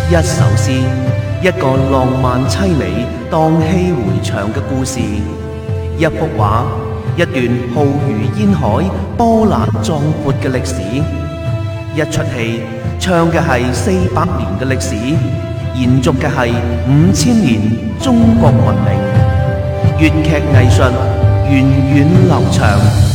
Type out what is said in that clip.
一首詩，一個浪漫淒美、蕩氣迴腸嘅故事；一幅畫，一段浩如煙海、波瀾壯闊嘅歷史；一出戲，唱嘅係400年嘅歷史，延續嘅係5000年中國文明。粵劇藝術源遠流長。